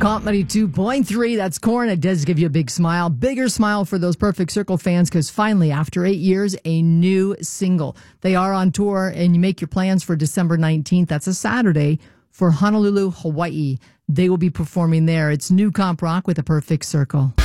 Comedy 2.3. That's Korn. It does give you a big smile. Bigger smile for those Perfect Circle fans because finally, after 8 years, a new single. They are on tour and you make your plans for December 19th. That's a Saturday for Honolulu, Hawaii. They will be performing there. It's New Comp Rock with a Perfect Circle.